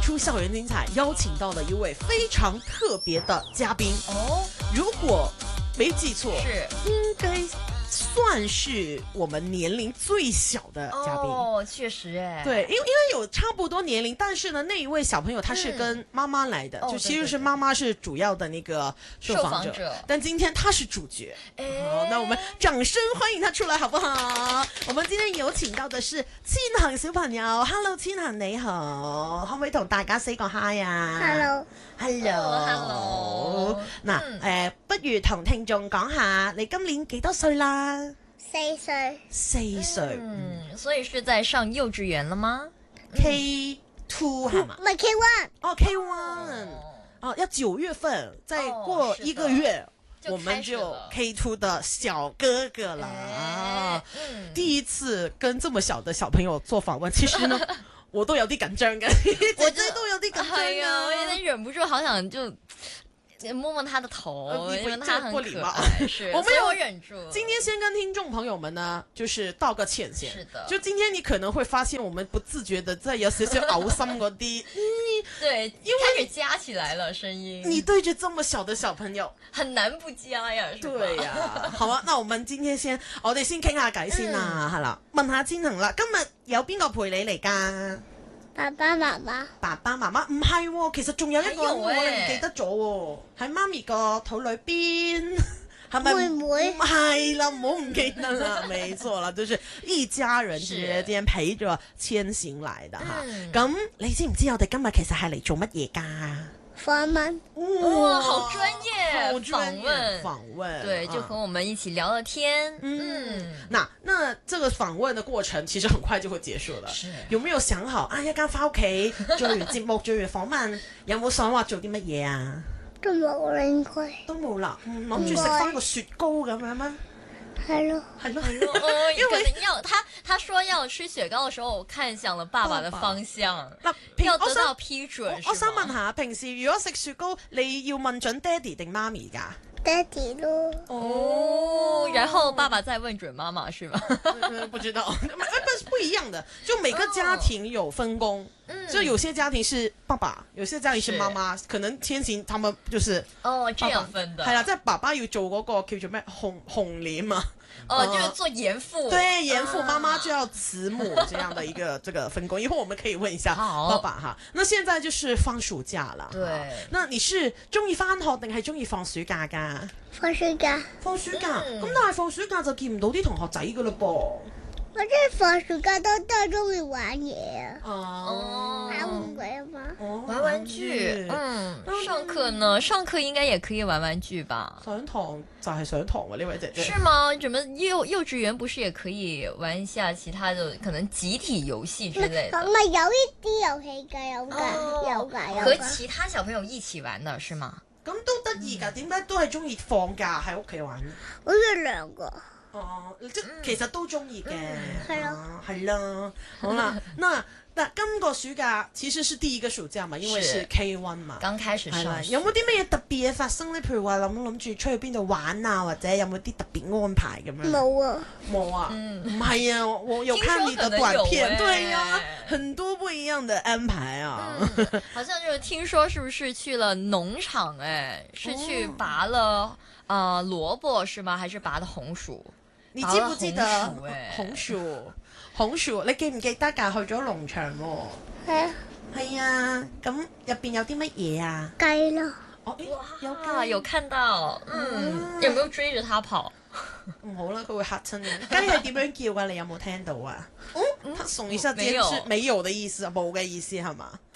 出校園精彩邀請到了一位非常特別的嘉賓哦，如果沒記錯，是應該算是我們年齡最小的嘉賓哦，確實哎， 對，因為有差不多年齡，但是呢，那一位小朋友他是跟媽媽來的，就其實是媽媽是主要的那個受訪者，但今天他是主角。好，那我們掌聲歡迎他出來好不好？我們今天有請到的是千行小朋友 ，Hello 千行你好，可唔可以同大家 say 個 hi 啊 ？Hello，Hello， 嗱，不如同聽眾講下，你今年幾多歲啦 ？4歲。 4歲， 所以是在上幼稚園了嗎 ？K2係嘛？ 唔係 K1， 哦 K1，哦，要9月份，再過1個月，我們就 K2 的小哥哥了。第一次跟這麼小的小朋友做訪問，其實呢，我都有啲緊張嘅，我真係都有啲緊張啊， 我有點忍不住，好想就摸摸他的頭，因為他很可愛，是，我沒有忍住。 今天先跟聽眾朋友們呢，就是道個歉先。 是的， 就今天你可能會發現，我們不自覺的在有少少嘔心嗰啲， 對，因為開始加起來了聲音。 你對着這麼小的小朋友， 很難不加呀，是吧？ 對呀，好啊，那我們今天先，我哋先傾下偈先啦，係啦，問下千行啦，今日有邊個陪你嚟㗎？ 爸爸媽媽， 爸爸媽媽唔係喎，其實仲有一個人我哋唔記得咗喎，喺媽咪個肚裏邊，係咪妹妹？ 係啦，唔好唔記得啦，沒錯啦，就是一家人今天陪着千行來的哈。咁你知唔知我哋今日其實係嚟做乜嘢㗎？ 訪問， 哇，好專業， 好專業訪問， 對，就和我們一起聊了天。 那這個訪問的過程其實很快就會結束了。有沒有想好啊？一陣間返屋企做完節目做完訪問，有冇想話做啲乜嘢啊？ 都冇啦，應該都冇啦，諗住食翻個雪糕咁樣咩？ 係咯， 因為他說要吃雪糕的時候，我看向了爸爸的方向，要得到批准。 我想問下，平時如果食雪糕，你要問準爹哋定媽咪㗎？ 爹哋咯。 哦，然後爸爸再問準媽媽是嗎？ 不知道，不一樣的，就每個家庭有分工，就有些家庭是爸爸，有些家庭是媽媽，可能千行他們就是這樣分的， 係啦，即係爸爸要做嗰個叫做咩紅臉啊， 就是做嚴父， 對，嚴父，媽媽就要慈母這樣的一個這個分工，一會我們可以問一下爸爸哈。那現在就是放暑假了， 對， 那你是中意返學定係中意放暑假㗎？ 放暑假， 放暑假，咁但係放暑假就見唔到啲同學仔㗎嘞噃。 我真係放暑假都中意玩嘢啊！玩玩具啊嘛， 玩玩具。上課呢？上課應該也可以玩玩具吧？ 上堂就係上堂喎，呢位姐姐。 是嗎？怎麼幼稚園不是也可以玩一下其他的可能集體遊戲之類的？ 唔係有呢啲遊戲㗎，有㗎。 和其他小朋友一起玩的是嗎？ 咁都得意㗎，點解都係中意放假喺屋企玩？ 好似兩個。 哦，即其實都中意嘅， 係咯， 係啦，好啦，那今個暑假其實是第一個暑假嘛，因為是 K1 嘛， 剛開始上， 有冇啲咩嘢特別嘢發生咧？譬如話諗住出去邊度玩啊，或者有冇啲特別安排咁樣？ 冇啊， 冇啊，唔係啊，我有看你的短片，對呀，很多不一樣的安排啊。 好像就是聽說是不是去了農場？是去拔了蘿蔔是嗎？還是拔的紅薯？ 你知唔知得紅薯？你記唔記得㗎？去咗農場喎。 係啊。 係啊，咁入邊有啲乜嘢啊？ 雞咯。 哦， 有看到。有沒有追着它跑？ 唔好啦，佢會嚇親嘅。雞係點樣叫㗎？你有冇聽到啊？他聳一下肩是沒有的意思啊，冇嘅意思係嘛？